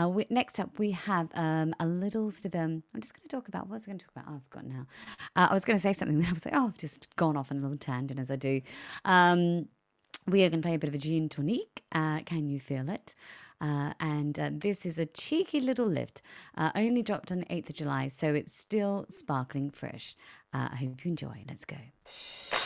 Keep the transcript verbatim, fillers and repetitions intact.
Uh, we, next up, we have um, a little sort of. Um, I'm just going to talk about what was I going to talk about? Oh, I've forgotten now. Uh, I was going to say something, then I was like, oh, I've just gone off on a little tangent as I do. Um, we are going to play a bit of a gin tonic. Uh, can you feel it? Uh, and uh, this is a cheeky little lift. Uh, only dropped on the eighth of July, so it's still sparkling fresh. Uh, I hope you enjoy. Let's go.